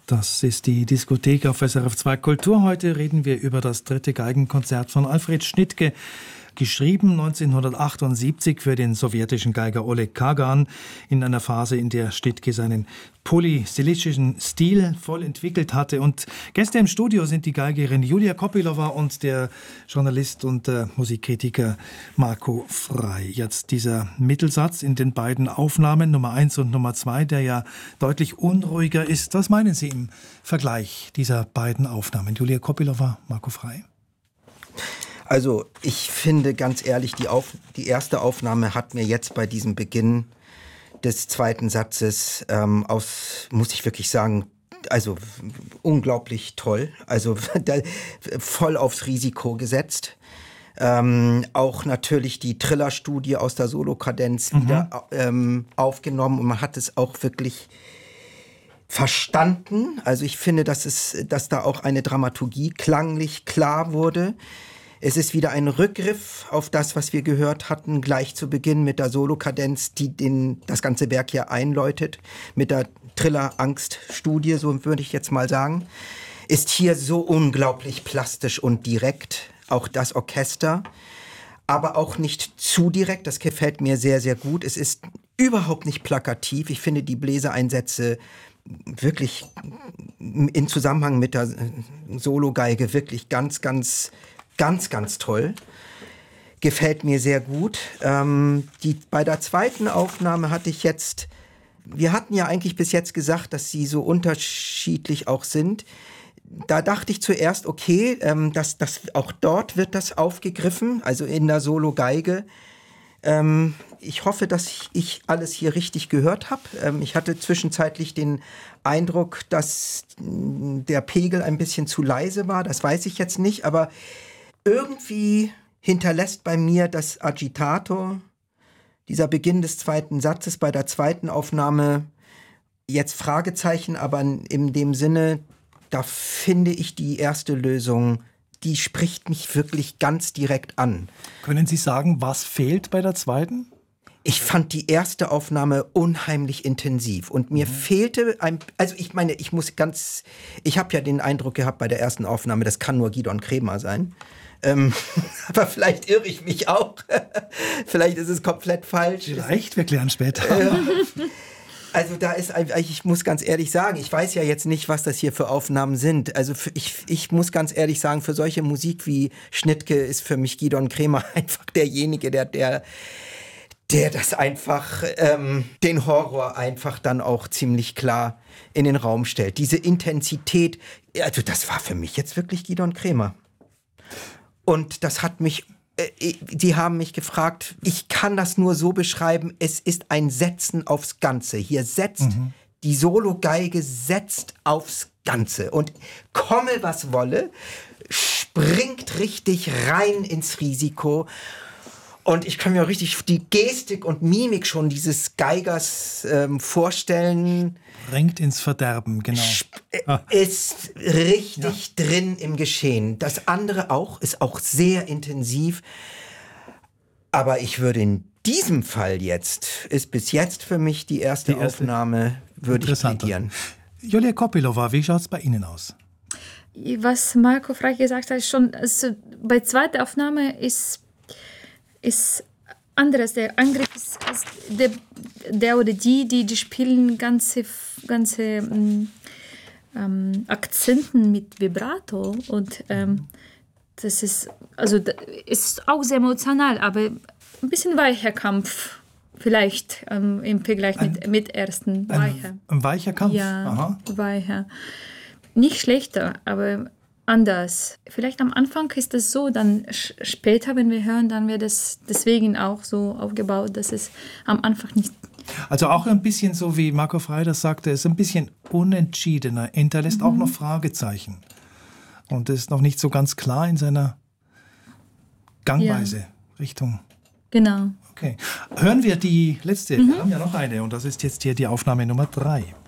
Das ist die Diskothek auf SRF 2 Kultur. Heute reden wir über das 3. Geigenkonzert von Alfred Schnittke, geschrieben 1978 für den sowjetischen Geiger Oleg Kagan, in einer Phase, in der Schnittke seinen polystilistischen Stil voll entwickelt hatte. Und Gäste im Studio sind die Geigerin Julia Kopylova und der Journalist und Musikkritiker Marco Frey. Jetzt dieser Mittelsatz in den beiden Aufnahmen, Nummer 1 und Nummer 2, der ja deutlich unruhiger ist. Was meinen Sie im Vergleich dieser beiden Aufnahmen? Julia Kopylova, Marco Frey. Also ich finde ganz ehrlich, die erste Aufnahme hat mir jetzt bei diesem Beginn des zweiten Satzes muss ich wirklich sagen, also unglaublich toll, also voll aufs Risiko gesetzt. Auch natürlich die Trillerstudie aus der Solokadenz wieder aufgenommen und man hat es auch wirklich verstanden. Also ich finde, dass da auch eine Dramaturgie klanglich klar wurde. Es ist wieder ein Rückgriff auf das, was wir gehört hatten, gleich zu Beginn mit der Solokadenz, die das ganze Werk hier einläutet, mit der Thriller-Angst-Studie, so würde ich jetzt mal sagen. Ist hier so unglaublich plastisch und direkt, auch das Orchester, aber auch nicht zu direkt, das gefällt mir sehr, sehr gut. Es ist überhaupt nicht plakativ, ich finde die Bläsereinsätze wirklich in Zusammenhang mit der Sologeige wirklich ganz, ganz toll. Gefällt mir sehr gut. Bei der zweiten Aufnahme wir hatten ja eigentlich bis jetzt gesagt, dass sie so unterschiedlich auch sind. Da dachte ich zuerst, okay, auch dort wird das aufgegriffen, also in der Solo-Geige. Ich hoffe, dass ich alles hier richtig gehört habe. Ich hatte zwischenzeitlich den Eindruck, dass der Pegel ein bisschen zu leise war. Das weiß ich jetzt nicht, aber irgendwie hinterlässt bei mir das Agitato, dieser Beginn des zweiten Satzes bei der zweiten Aufnahme, jetzt Fragezeichen, aber in dem Sinne, da finde ich die erste Lösung, die spricht mich wirklich ganz direkt an. Können Sie sagen, was fehlt bei der zweiten? Ich fand die erste Aufnahme unheimlich intensiv und mir fehlte ich habe ja den Eindruck gehabt bei der ersten Aufnahme, das kann nur Gidon Kremer sein. Aber vielleicht irre ich mich auch. Vielleicht ist es komplett falsch. Vielleicht, wir klären später. Also ich muss ganz ehrlich sagen, ich weiß ja jetzt nicht, was das hier für Aufnahmen sind. Also ich muss ganz ehrlich sagen, für solche Musik wie Schnittke ist für mich Gidon Kremer einfach derjenige, der das einfach, den Horror einfach dann auch ziemlich klar in den Raum stellt. Diese Intensität, also das war für mich jetzt wirklich Gidon Kremer. Und das hat mich, die haben mich gefragt, ich kann das nur so beschreiben, es ist ein Setzen aufs Ganze. Hier die Solo-Geige setzt aufs Ganze und komme was wolle, springt richtig rein ins Risiko. Und ich kann mir auch richtig die Gestik und Mimik schon dieses Geigers vorstellen. Bringt ins Verderben, genau. Ist richtig drin im Geschehen. Das andere ist auch sehr intensiv. Aber ich würde in diesem Fall ist bis jetzt für mich die erste Aufnahme, würde ich plädieren. Julia Kopylova, wie schaut es bei Ihnen aus? Was Marco Frey gesagt hat, schon, also bei zweiter Aufnahme ist anderes. Der Angriff ist der oder die spielen ganze Akzenten mit Vibrato und das ist auch sehr emotional, aber ein bisschen weicher Kampf vielleicht im Vergleich mit ersten. Weicher. Ein weicher Kampf? Ja, aha. Weicher. Nicht schlechter, aber anders. Vielleicht am Anfang ist es so, dann später, wenn wir hören, dann wird es deswegen auch so aufgebaut, dass es am Anfang nicht... Also auch ein bisschen so, wie Marco Frey das sagte, ist ein bisschen unentschiedener, hinterlässt auch noch Fragezeichen. Und ist noch nicht so ganz klar in seiner Gangweise, Richtung... Genau. Okay. Hören wir die letzte, wir haben ja noch eine und das ist jetzt hier die Aufnahme Nummer 3.